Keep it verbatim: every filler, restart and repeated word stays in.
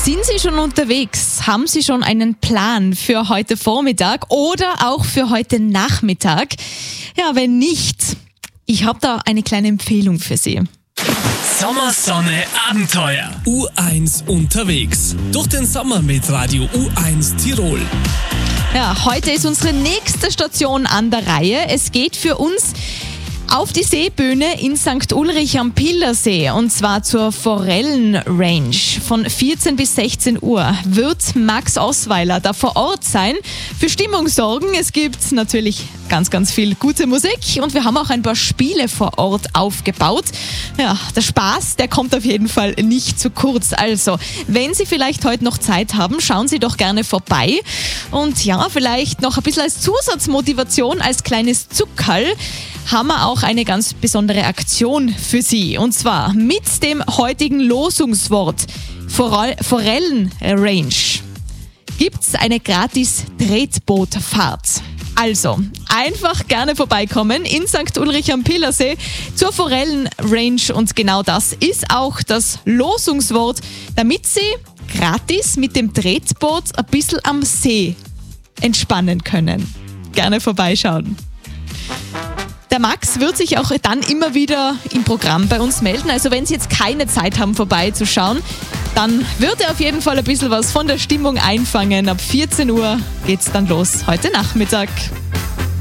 Sind Sie schon unterwegs? Haben Sie schon einen Plan für heute Vormittag oder auch für heute Nachmittag? Ja, wenn nicht, ich habe da eine kleine Empfehlung für Sie. Sommersonne Abenteuer. U eins unterwegs. Durch den Sommer mit Radio U eins Tirol. Ja, heute ist unsere nächste Station an der Reihe. Es geht für uns auf die Seebühne in Sankt Ulrich am Pilersee und zwar zur Forellenrange. Von vierzehn bis sechzehn Uhr wird Max Osweiler da vor Ort sein, für Stimmung sorgen. Es gibt natürlich ganz, ganz viel gute Musik und wir haben auch ein paar Spiele vor Ort aufgebaut. Ja, der Spaß, der kommt auf jeden Fall nicht zu kurz. Also, wenn Sie vielleicht heute noch Zeit haben, schauen Sie doch gerne vorbei. Und ja, vielleicht noch ein bisschen als Zusatzmotivation, als kleines Zuckerl, haben wir auch eine ganz besondere Aktion für Sie. Und zwar mit dem heutigen Losungswort Forellenrange gibt es eine gratis Tretbootfahrt. Also, einfach gerne vorbeikommen in Sankt Ulrich am Pilersee zur Forellenrange und genau das ist auch das Losungswort, damit Sie gratis mit dem Tretboot ein bisschen am See entspannen können. Gerne vorbeischauen. Der Max wird sich auch dann immer wieder im Programm bei uns melden. Also wenn Sie jetzt keine Zeit haben, vorbeizuschauen, dann wird er auf jeden Fall ein bisschen was von der Stimmung einfangen. Ab vierzehn Uhr geht's dann los, heute Nachmittag.